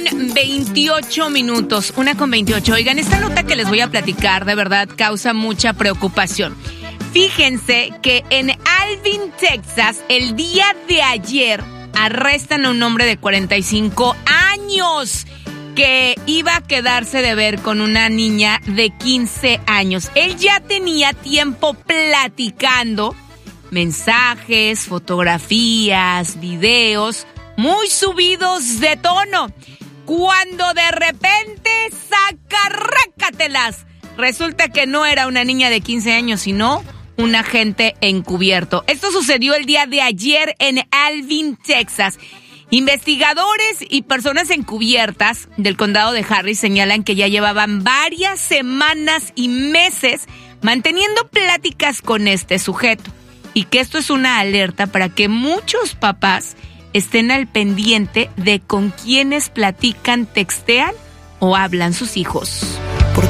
1:28. 1:28. Oigan, esta nota que les voy a platicar de verdad causa mucha preocupación. Fíjense que en Alvin, Texas, el día de ayer arrestan a un hombre de 45 años que iba a quedarse de ver con una niña de 15 años. Él ya tenía tiempo platicando, mensajes, fotografías, videos, muy subidos de tono, cuando de repente ¡sacarrácatelas! Resulta que no era una niña de 15 años, sino un agente encubierto. Esto sucedió el día de ayer en Alvin, Texas. Investigadores y personas encubiertas del condado de Harris señalan que ya llevaban varias semanas y meses manteniendo pláticas con este sujeto, y que esto es una alerta para que muchos papás estén al pendiente de con quiénes platican, textean o hablan sus hijos.